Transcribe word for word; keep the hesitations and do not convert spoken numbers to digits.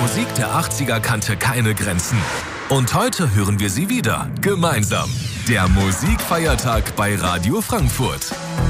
Musik der achtziger kannte keine Grenzen. Und heute hören wir sie wieder, gemeinsam. Der Musikfeiertag bei Radio Frankfurt.